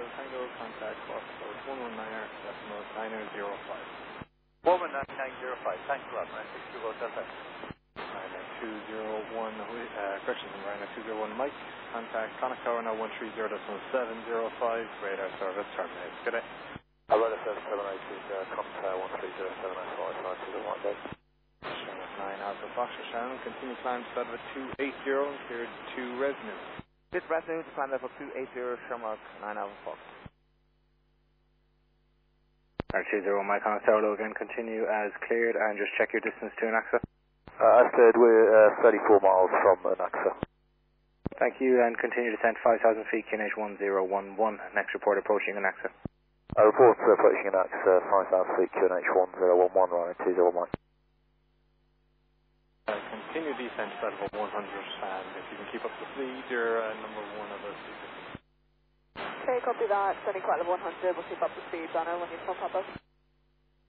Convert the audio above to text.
Tango, contact Foxtrot 119er, decimal 9005. 119.05, thanks a lot, man. 62 Hotel Tech. Ryanair 201, correction, Ryanair 201 Mike, contact Connacht Tower now 130.705, radar service terminated. Good day. Radar service terminated, Connacht Tower 130.705, 9 day. Shannon 9 Alpha Foxtrot Shannon, continue climb to level 280, cleared to revenue. This revenue to climb level 280, Shamrock 9 Alpha Fox. R20 Mike Connacht Tower low again, continue as cleared and just check your distance to Anaxa. I said we're 34 miles from Anaxa. Thank you, and continue descent 5,000 feet, QNH 1011. Next report approaching Anaxa. Report approaching Anaxa, 5,000 feet, QNH 1011, Ryanair 20 Mike. Continue descent to level 100, and if you can keep up the speed, you're number one of us. Okay, copy that. Sending quite level 100. We'll keep up the speed, Donner, when you pop up.